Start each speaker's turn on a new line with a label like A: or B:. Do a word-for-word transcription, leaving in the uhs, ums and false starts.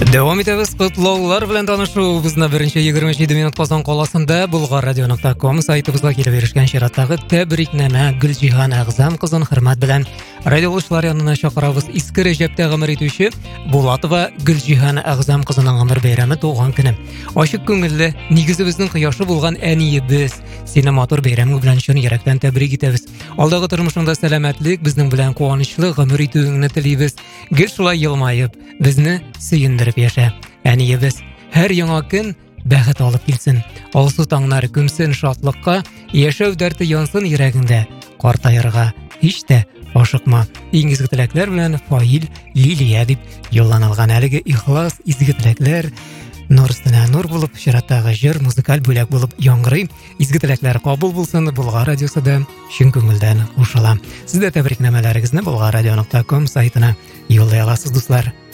A: Дәвам итәбез котлаулар белән танышу. Безне беренче егерме җиде минут Казан каласында Булгар радио нокта ком сайтыбызга килеп ирешкән чираттагы тәбрикнамә Гөлҗиһан Әгъзам кызын хөрмәт белән радиолышлар янына чакырабыз. Иске Рәҗәптә гомер итүче Булатова Гөлҗиһан Әгъзам кызының гомер бәйрәме туган көне. Ачык күңелле, нигезебезнең кояшы булган әниебез, сине матур бәйрәмең белән чын йөрәктән тәбрик итәбез. Алдагы тормышыңда сәламәтлек, безнең белән куанычлы гомер итүеңне телибез. Гел шулай елмаеп, безне сөендереп яшә. Әниебез, һәр яңа көн бәхет алып килсен. Алсу таңнар күмсен шатлыкка, яшәү дәрте янсын йөрәгеңдә. Картаярга һич тә ашыкма. Иң изге теләкләр белән Фаил Лилия дип юлланалган әлеге ихлас изге теләкләр нур өстенә нур булып, чираттагы җыр музыкаль бүләк булып яңгырый. Изге теләкләр кабул булсын. Булгар радиосы да чын күңелдән кушыла. Сез дә тәбрикнамәләрегезне Булгар радио нокта ком сайтына юллый аласыз, дуслар.